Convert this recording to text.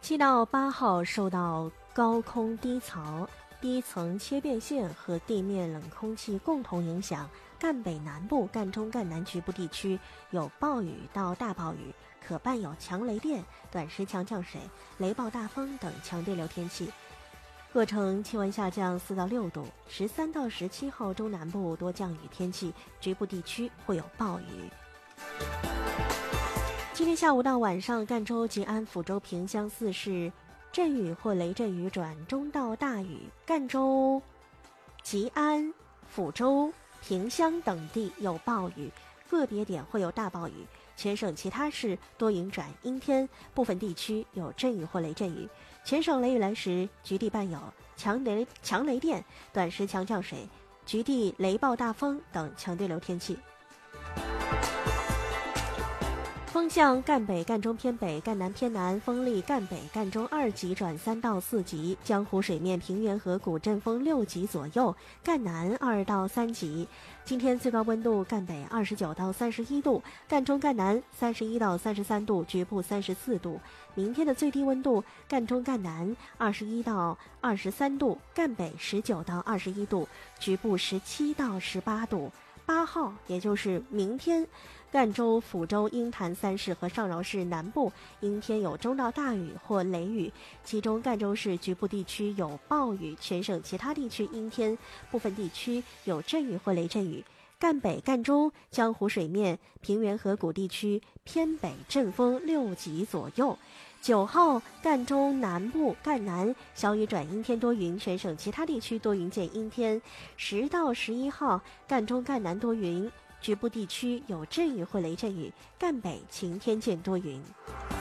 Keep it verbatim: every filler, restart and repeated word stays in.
七到八号受到高空低槽、低层切变线和地面冷空气共同影响，赣北南部、赣中、赣南局部地区有暴雨到大暴雨，可伴有强雷电、短时强降水、雷暴大风等强对流天气。各城气温下降四到六度。十三到十七号中南部多降雨天气，局部地区会有暴雨。今天下午到晚上，赣州、吉安、抚州、萍乡四市阵雨或雷阵雨转中到大雨，赣州、吉安、抚州、萍乡等地有暴雨，个别点会有大暴雨。全省其他市多云转阴天，部分地区有阵雨或雷阵雨。全省雷雨来时，局地伴有强雷、强雷电、短时强降水、局地雷暴大风等强对流天气。风向赣北、赣中偏北、赣南偏南，风力赣北、赣中二级转三到四级，江湖水面平原河谷阵风六级左右，赣南二到三级。今天最高温度赣北二十九到三十一度，赣中、赣南三十一到三十三度，局部三十四度。明天的最低温度赣中、赣南二十一到二十三度，赣北十九到二十一度，局部十七到十八度。八号，也就是明天，赣州、抚州、鹰潭三市和上饶市南部阴天有中到大雨或雷雨，其中赣州市局部地区有暴雨，全省其他地区阴天，部分地区有阵雨或雷阵雨。赣北、赣中、江湖水面、平原河谷地区偏北阵风六级左右。九号，赣中南部、赣南小雨转阴天多云，全省其他地区多云见阴天。十到十一号，赣中、赣南多云，局部地区有阵雨或雷阵雨，赣北晴天见多云。